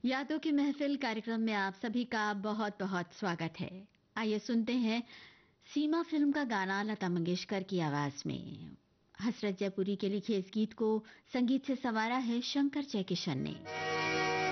यादों की महफिल कार्यक्रम में आप सभी का बहुत बहुत स्वागत है। आइए सुनते हैं सीमा फिल्म का गाना लता मंगेशकर की आवाज में। हसरत जयपुरी के लिखे इस गीत को संगीत से संवारा है शंकर जयकिशन ने।